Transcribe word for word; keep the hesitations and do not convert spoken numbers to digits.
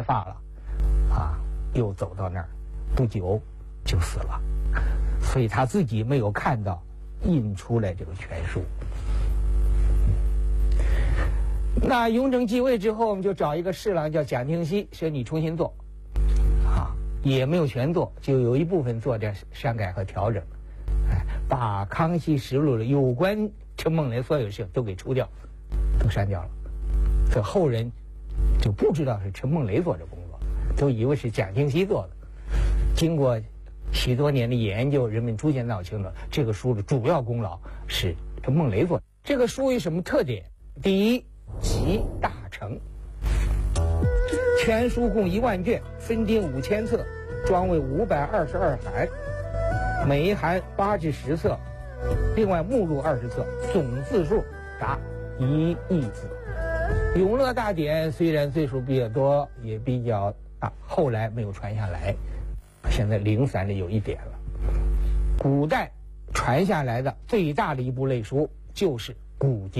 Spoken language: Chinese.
白发了，啊，又走到那儿，不久就死了，所以他自己没有看到印出来这个全书。那雍正继位之后，我们就找一个侍郎叫蒋廷锡，说你重新做，啊，也没有全做，就有一部分做点删改和调整，哎，把《康熙实录》的有关陈梦雷所有事都给除掉，都删掉了。这后人就不知道是陈梦雷做这工作，都以为是蒋廷锡做的。经过许多年的研究，人们逐渐闹清了，这个书的主要功劳是陈梦雷做的。这个书有什么特点？第一，集大成。全书共一万卷，分订五千册，装为五百二十二函，每一函八至十册，另外目录二十册，总字数达一亿字。永乐大典虽然字数比较多，也比较大，后来没有传下来，现在零散的有一点了。古代传下来的最大的一部类书就是古今。